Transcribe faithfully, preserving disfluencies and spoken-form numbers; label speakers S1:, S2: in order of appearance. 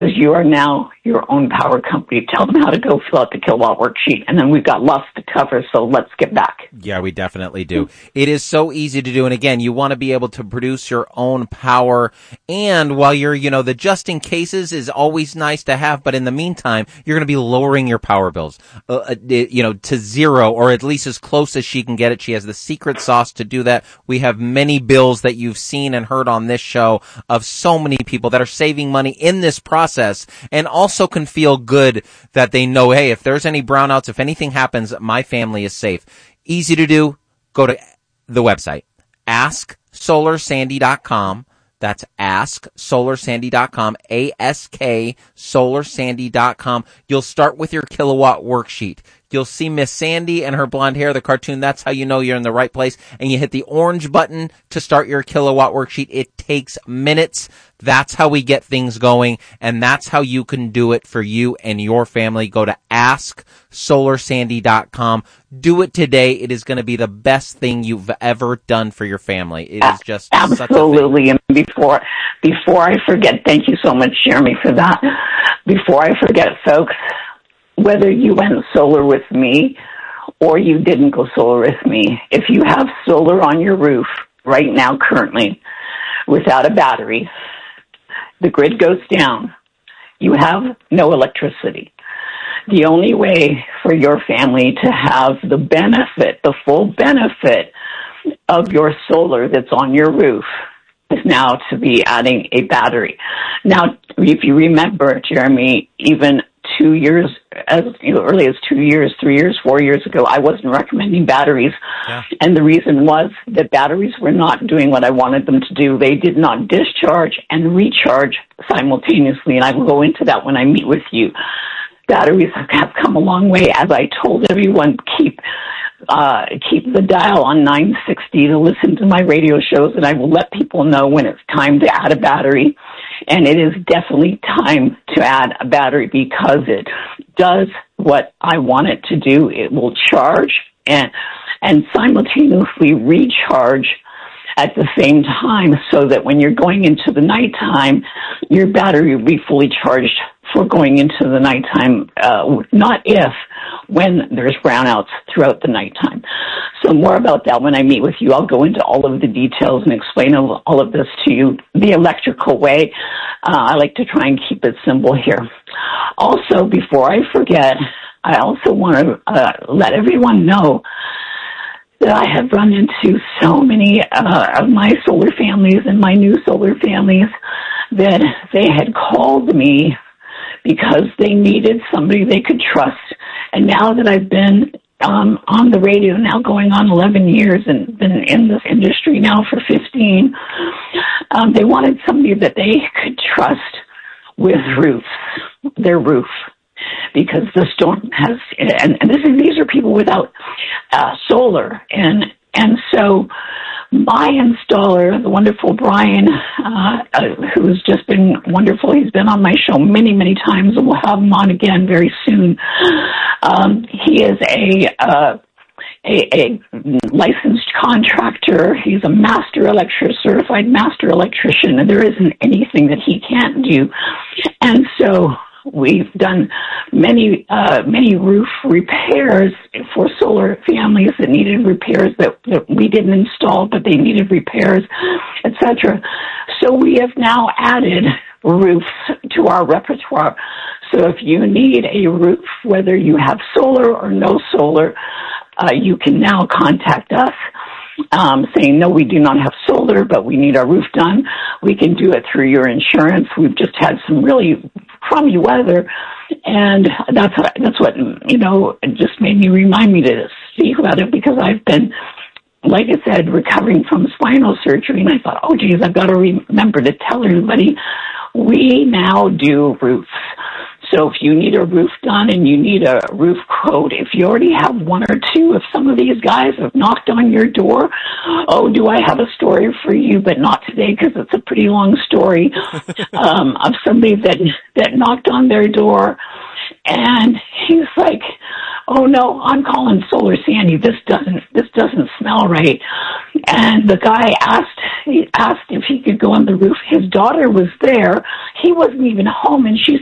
S1: you are now your own power company. Tell them how to go fill out the kilowatt worksheet, and then we've got lots to cover, so let's get back.
S2: Yeah, we definitely do. It is so easy to do, and again, you want to be able to produce your own power, and while you're, you know, the just in cases is always nice to have, but in the meantime, you're going to be lowering your power bills, uh, you know, to zero, or at least as close as she can get it. She has the secret sauce to do that. We have many bills that you've seen and heard on this show of so many people that are saving money in this process, and also can feel good that they know, hey, if there's any brownouts, if anything happens, my family is safe. Easy to do. Go to the website, ask solar sandy dot com. That's ask solar sandy dot com, A S K solar sandy dot com. You'll start with your kilowatt worksheet. You'll see Miss Sandy and her blonde hair, the cartoon. That's how you know you're in the right place. And you hit the orange button to start your kilowatt worksheet. It takes minutes. That's how we get things going. And that's how you can do it for you and your family. Go to ask solar sandy dot com. Do it today. It is going to be the best thing you've ever done for your family. It is just
S1: absolutely. And before, before I forget, thank you so much, Jeremy, for that. Before I forget, folks, whether you went solar with me or you didn't go solar with me, if you have solar on your roof right now currently without a battery, the grid goes down. You have no electricity. The only way for your family to have the benefit, the full benefit of your solar that's on your roof is now to be adding a battery. Now, if you remember, Jeremy, even two years, as you know, early as two years, three years, four years ago, I wasn't recommending batteries.
S2: Yeah.
S1: And the reason was that batteries were not doing what I wanted them to do. They did not discharge and recharge simultaneously. And I will go into that when I meet with you. Batteries have come a long way. As I told everyone, keep uh, keep the dial on nine sixty to listen to my radio shows, and I will let people know when it's time to add a battery. And it is definitely time to add a battery because it does what I want it to do. It will charge and and simultaneously recharge at the same time, so that when you're going into the nighttime, your battery will be fully charged for going into the nighttime, uh, not if, when there's brownouts throughout the nighttime. So more about that when I meet with you. I'll go into all of the details and explain all of this to you the electrical way. Uh, I like to try and keep it simple here. Also, before I forget, I also want to uh, let everyone know that I have run into so many uh, of my solar families and my new solar families that they had called me because they needed somebody they could trust. And now that I've been um, on the radio now going on eleven years and been in this industry now for fifteen, um, they wanted somebody that they could trust with roofs, their roof. Because the storm has, and, and this is, these are people without uh, solar, and and so my installer, the wonderful Brian, uh, uh, who's just been wonderful. He's been on my show many, many times, and we'll have him on again very soon. Um, he is a, uh, a a licensed contractor. He's a master electric, certified master electrician, and there isn't anything that he can't do, and so we've done many, uh, many roof repairs for solar families that needed repairs that, that we didn't install, but they needed repairs, et cetera. So we have now added roofs to our repertoire. So if you need a roof, whether you have solar or no solar, uh, you can now contact us. Um, saying, no, we do not have solar, but we need our roof done. We can do it through your insurance. We've just had some really crummy weather, and that's what, that's what, you know, it just made me remind me to speak about it, because I've been, like I said, recovering from spinal surgery, and I thought, oh, geez, I've got to remember to tell everybody, we now do roofs. So if you need a roof done and you need a roof quote, if you already have one or two, if some of these guys have knocked on your door, oh, do I have a story for you, but not today because it's a pretty long story, um, of somebody that, that knocked on their door, and he's like, oh no, I'm calling Solar Sandy. This doesn't, this doesn't smell right. And the guy asked, he asked if he could go on the roof. His daughter was there. He wasn't even home, and she